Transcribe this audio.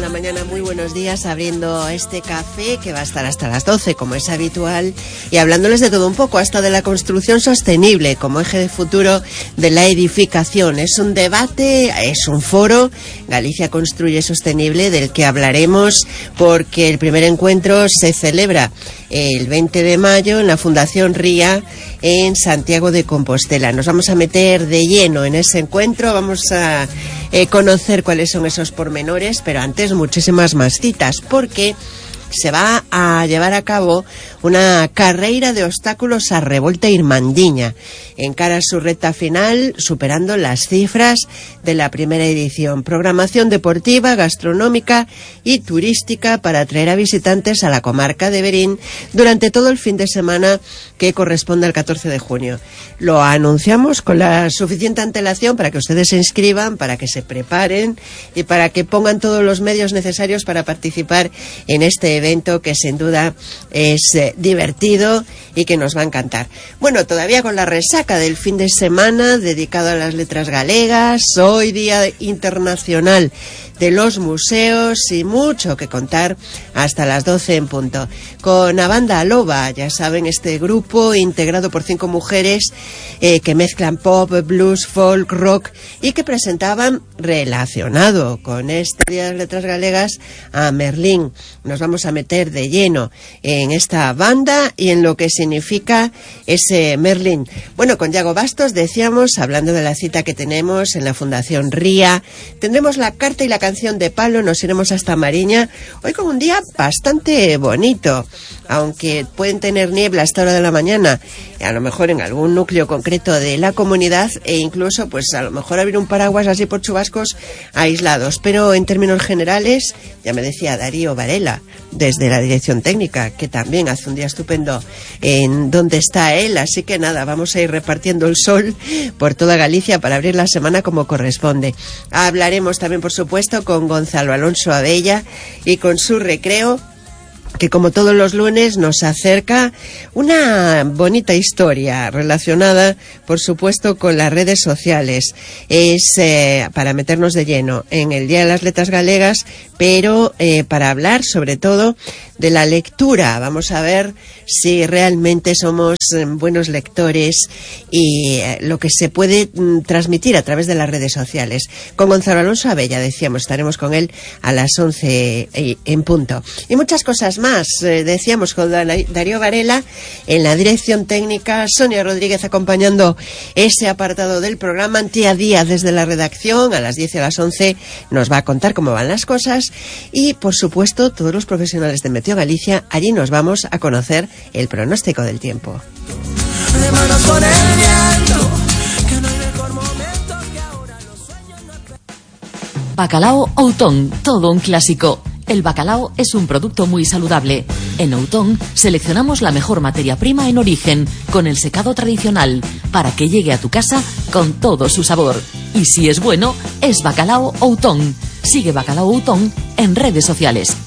la mañana, muy buenos días, abriendo este café que va a estar hasta las 12, como es habitual, y hablándoles de todo un poco, hasta de la construcción sostenible como eje de futuro de la edificación. Es un debate, es un foro, Galicia Construye Sostenible, del que hablaremos porque el primer encuentro se celebra el 20 de mayo en la Fundación RIA en Santiago de Compostela. Nos vamos a meter de lleno en ese encuentro, vamos a conocer cuáles son esos pormenores, pero antes muchísimas más citas, porque se va a llevar a cabo una carreira de obstáculos a Revolta Irmandiña. Encara su recta final, superando las cifras de la primera edición. Programación deportiva, gastronómica y turística para atraer a visitantes a la comarca de Verín durante todo el fin de semana que corresponde al 14 de junio. Lo anunciamos con la suficiente antelación para que ustedes se inscriban, para que se preparen y para que pongan todos los medios necesarios para participar en este evento que sin duda es divertido y que nos va a encantar. Bueno, todavía con la resaca del fin de semana dedicado a las letras galegas, hoy Día Internacional de los Museos y mucho que contar hasta las 12 en punto. Con a Banda Loba, ya saben, este grupo integrado por 5 mujeres que mezclan pop, blues, folk, rock y que presentaban relacionado con este Día de las Letras Galegas a Merlín. Nos vamos a meter de lleno en esta banda y en lo que significa ese Merlín. Bueno, con Yago Bastos decíamos, hablando de la cita que tenemos en la Fundación RIA, tendremos la carta y la canción de palo, nos iremos hasta Mariña, hoy con un día bastante bonito, aunque pueden tener niebla a esta hora de la mañana, a lo mejor en algún núcleo concreto de la comunidad, e incluso pues a lo mejor abrir un paraguas así por chubascos aislados, pero en términos generales, ya me decía Darío Varela desde la dirección técnica, que también hace un día estupendo en donde está él, así que nada, vamos a ir repartiendo el sol por toda Galicia para abrir la semana como corresponde. Hablaremos también, por supuesto, con Gonzalo Alonso Abella y con su recreo, que como todos los lunes nos acerca una bonita historia relacionada, por supuesto, con las redes sociales. Es para meternos de lleno en el Día de las Letras Galegas, pero para hablar sobre todo de la lectura. Vamos a ver si realmente somos buenos lectores y lo que se puede transmitir a través de las redes sociales. Con Gonzalo Alonso Abella, decíamos, estaremos con él a las 11 en punto. Y muchas cosas más, decíamos, con Darío Varela en la dirección técnica, Sonia Rodríguez acompañando ese apartado del programa, Antía Díaz desde la redacción, a las 10 y a las 11 nos va a contar cómo van las cosas y, por supuesto, todos los profesionales de Meteo Galicia, allí nos vamos a conocer el pronóstico del tiempo. Bacalao Outón, todo un clásico. El bacalao es un producto muy saludable. En Outón seleccionamos la mejor materia prima en origen, con el secado tradicional, para que llegue a tu casa con todo su sabor. Y si es bueno, es Bacalao Outón. Sigue Bacalao Outón en redes sociales.